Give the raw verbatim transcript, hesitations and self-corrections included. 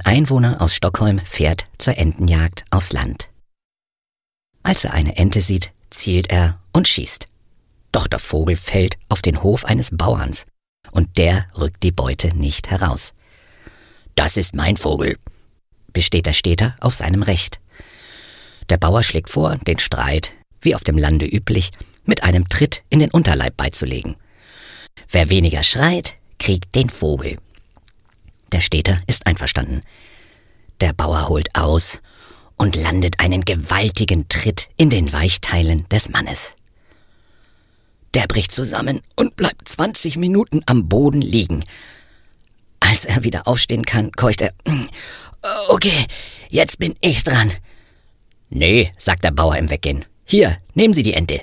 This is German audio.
Ein Einwohner aus Stockholm fährt zur Entenjagd aufs Land. Als er eine Ente sieht, zielt er und schießt. Doch der Vogel fällt auf den Hof eines Bauerns und der rückt die Beute nicht heraus. »Das ist mein Vogel«, besteht der Städter auf seinem Recht. Der Bauer schlägt vor, den Streit, wie auf dem Lande üblich, mit einem Tritt in den Unterleib beizulegen. Wer weniger schreit, kriegt den Vogel. Der Städter ist einverstanden. Der Bauer holt aus und landet einen gewaltigen Tritt in den Weichteilen des Mannes. Der bricht zusammen und bleibt zwanzig Minuten am Boden liegen. Als er wieder aufstehen kann, keucht er: »Okay, jetzt bin ich dran.« »Nee«, sagt der Bauer im Weggehen. »Hier, nehmen Sie die Ente.«